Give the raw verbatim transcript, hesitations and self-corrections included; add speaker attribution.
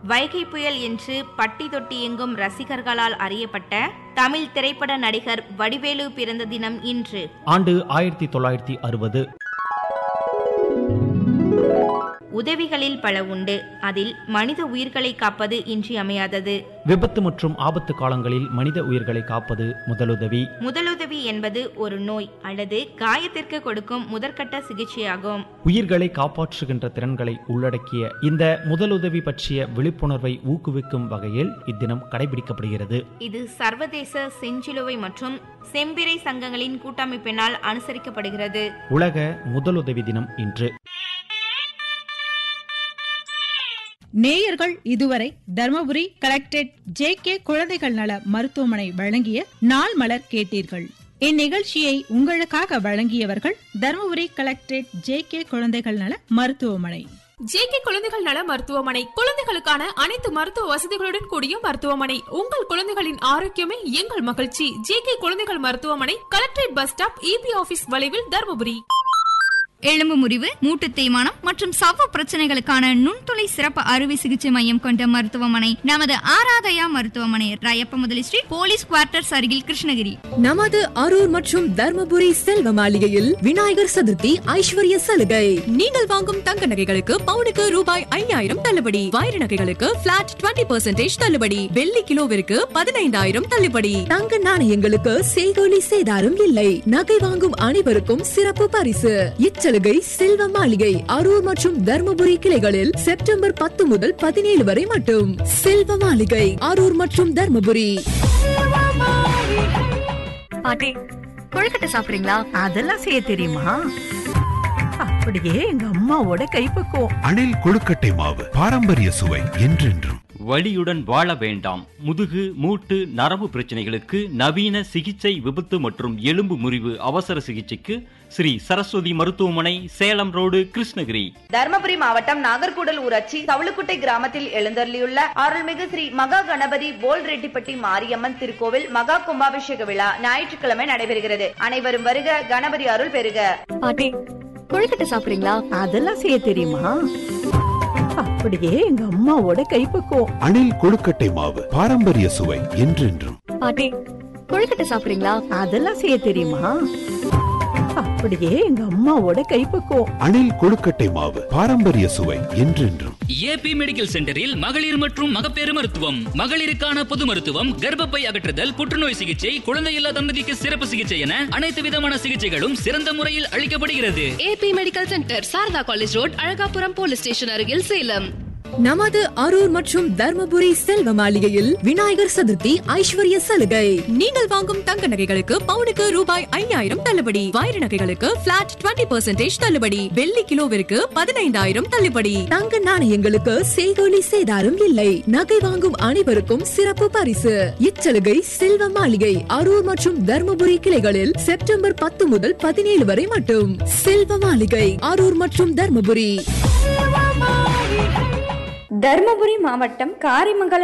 Speaker 1: வைகை புயல் என்று பட்டி தொட்டி எங்கும் ரசிகர்களால் அறியப்பட்ட தமிழ் திரைப்பட நடிகர் வடிவேலு பிறந்த தினம் இன்று.
Speaker 2: ஆண்டு ஆயிரத்தி தொள்ளாயிரத்தி அறுபது.
Speaker 1: உதவிகளில் பல உண்டு, அதில் மனித உயிர்களை காப்பது இன்றியமையாதது.
Speaker 2: விபத்து மற்றும் ஆபத்து காலங்களில் மனித உயிர்களை காப்பது முதலுதவி.
Speaker 1: முதலுதவி என்பது ஒரு நோய் அல்லது காயத்திற்கு கொடுக்கும் முதற்கட்ட சிகிச்சையாகும்.
Speaker 2: உயிர்களை காப்பாற்றுகின்ற திறன்களை உள்ளடக்கிய இந்த முதலுதவி பற்றிய விழிப்புணர்வை ஊக்குவிக்கும் வகையில் இத்தினம் கடைபிடிக்கப்படுகிறது.
Speaker 1: இது சர்வதேச செஞ்சிலுவை மற்றும் செம்பிறை சங்கங்களின் கூட்டமைப்பினால் அனுசரிக்கப்படுகிறது.
Speaker 2: உலக முதலுதவி தினம் இன்று.
Speaker 3: நேயர்கள் இதுவரை தர்மபுரி கலெக்டரேட் ஜே கே குழந்தைகள் நல மருத்துவமனை வழங்கிய நாள் மலர் கேட்டீர்கள். இந்நிகழ்ச்சியை உங்களுக்காக வழங்கியவர்கள் தர்மபுரி கலெக்டரேட் ஜே கே குழந்தைகள் நல மருத்துவமனை.
Speaker 4: ஜே கே குழந்தைகள் நல மருத்துவமனை குழந்தைகளுக்கான அனைத்து மருத்துவ வசதிகளுடன் கூடிய மருத்துவமனை. உங்கள் குழந்தைகளின் ஆரோக்கியமே எங்கள் மகிழ்ச்சி. ஜே கே குழந்தைகள் மருத்துவமனை, collectorate bus stop, EB office வளைவில், தர்மபுரி.
Speaker 5: எலும்பு முறிவு, மூட்டு தேய்மானம் மற்றும் சவ்வு பிரச்சனைகளுக்கான நுண்துளை சிறப்பு அறுவை சிகிச்சை மையம் கொண்ட மருத்துவமனை நமது ஆராதயா மருத்துவமனை, ராயப்ப முதலி ஸ்ட்ரீட், போலீஸ் குவார்ட்டர்ஸ் அருகில், கிருஷ்ணகிரி.
Speaker 6: நமது அரூர் மற்றும் தர்மபுரி செல்வ மாளிகையில் விநாயகர் சதுர்த்தி ஐஸ்வர்ய சலுகை. நீங்கள் வாங்கும் தங்க நகைகளுக்கு பவுனுக்கு ரூபாய் ஐயாயிரம் தள்ளுபடி, வைர நகைகளுக்கு பிளாட் இருபது பர்சன்டேஜ் தள்ளுபடி, வெள்ளி கிலோவிற்கு பதினைந்தாயிரம் தள்ளுபடி, தங்க நாணயங்களுக்கு செய்கூலி சேதாரம் இல்லை. நகை வாங்கும் அனைவருக்கும் சிறப்பு பரிசு. சலுகை செல்வ மாளிகை அரூர் மற்றும் தர்மபுரி கிளைகளில் செப்டம்பர் பத்து முதல் பதினேழு வரை மட்டும். செல்வ மாளிகை அரூர் மற்றும் தர்மபுரி.
Speaker 7: பாட்டி, கொழுக்கட்டை சாப்பிடுறீங்களா?
Speaker 8: அதெல்லாம் செய்ய தெரியுமா? அப்படியே எங்க அம்மாவோட கைப்பக்குவம்.
Speaker 9: அணில் கொழுக்கட்டை மாவு, பாரம்பரிய சுவை என்றென்றும்.
Speaker 10: வலியுடன் வாழ வேண்டாம். முதுகு, மூட்டு, நரம்பு பிரச்சனைகளுக்கு நவீன சிகிச்சை. விபத்து மற்றும் எலும்பு முறிவு அவசர சிகிச்சைக்கு ஸ்ரீ சரஸ்வதி மருத்துவமனை, சேலம் ரோடு, கிருஷ்ணகிரி.
Speaker 11: தர்மபுரி மாவட்டம் நாகர்கூடல் ஊராட்சி தவளுக்குட்டை கிராமத்தில் எழுந்தருளியுள்ள அருள்மிகு ஸ்ரீ மகா கணபதி போல் ரெட்டிப்பட்டி மாரியம்மன் திருக்கோவில் மகா கும்பாபிஷேக விழா ஞாயிற்றுக்கிழமை நடைபெறுகிறது. அனைவரும் வருக, கணபதி அருள் பெறுக.
Speaker 7: பாட்டி, கொழுக்கட்டை சாப்பிடுறீங்களா?
Speaker 8: அதெல்லாம் செய்ய தெரியுமா? அப்படியே எங்க அம்மாவோட கைப்பக்குவம்.
Speaker 9: அணில் கொழுக்கட்டை மாவு, பாரம்பரிய சுவை என்றென்றும்.
Speaker 7: பாட்டி, கொழுக்கட்டை சாப்பிடுறீங்களா?
Speaker 8: அதெல்லாம் செய்ய தெரியுமா? அப்படியே எங்க அம்மாவோட கைப்பக்குவம்.
Speaker 9: அணில் கொழுக்கட்டை மாவு, பாரம்பரிய சுவை என்றென்றும்.
Speaker 12: ஏபி மெடிக்கல் சென்டரில் மகளிர் மற்றும் மகப்பேறு மருத்துவம், மகளிருக்கான பொது மருத்துவம், கர்ப்பப்பை அகற்றுதல், புற்றுநோய் சிகிச்சை, குழந்தையில்லா தம்பதிக்கு சிறப்பு சிகிச்சை என அனைத்து விதமான சிகிச்சைகளும் சிறந்த முறையில் அளிக்கப்படுகிறது.
Speaker 13: AB medical centre, Saradha college road, Alagapuram police station அருகில், சேலம்.
Speaker 6: நமது அரூர் மற்றும் தர்மபுரி செல்வ மாளிகையில் விநாயகர் சதுர்த்தி ஐஸ்வர்ய சலுகை. நீங்கள் வாங்கும் தங்க நகைகளுக்கு பவுனுக்கு ரூபாய் ஐயாயிரம் தள்ளுபடி, வைர நகைகளுக்கு பிளாட் இருபது பர்சன்டேஜ் தள்ளுபடி, வெள்ளி கிலோவிற்கு பதினைந்தாயிரம் தள்ளுபடி, தங்க நாணயங்களுக்கு செய்கூலி சேதாரம் இல்லை. நகை வாங்கும் அனைவருக்கும் சிறப்பு பரிசு. இச்சலுகை செல்வ மாளிகை அரூர் மற்றும் தர்மபுரி கிளைகளில் செப்டம்பர் பத்து முதல் பதினேழு வரை மட்டும். செல்வ மாளிகை அரூர் மற்றும் தர்மபுரி.
Speaker 14: தர்மபுரி மாவட்டம் காரிமங்கலம்